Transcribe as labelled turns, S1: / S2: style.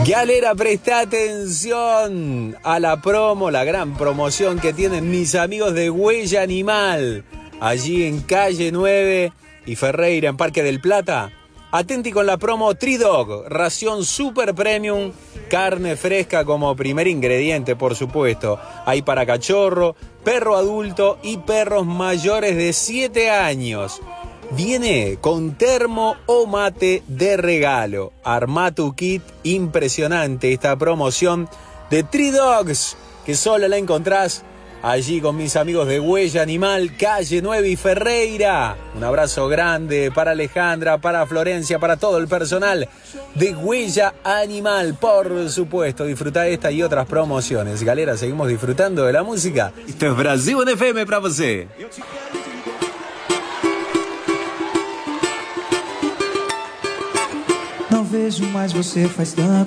S1: Galera, presta atención a la promo, la gran promoción que tienen mis amigos de Huella Animal, allí en Calle 9 y Ferreira, en Parque del Plata. Atenti con la promo Tridog, ración super premium, carne fresca como primer ingrediente, por supuesto. Hay para cachorro, perro adulto y perros mayores de 7 años. Viene con termo o mate de regalo. Armá tu kit, impresionante esta promoción de Tridogs, que solo la encontrás allí con mis amigos de Huella Animal, Calle 9 y Ferreira. Un abrazo grande para Alejandra, para Florencia, para todo el personal de Huella Animal. Por supuesto, disfruta esta y otras promociones. Galera, seguimos disfrutando de la música. Esto es Brasil FM pra você.
S2: Não vejo mais você faz tanto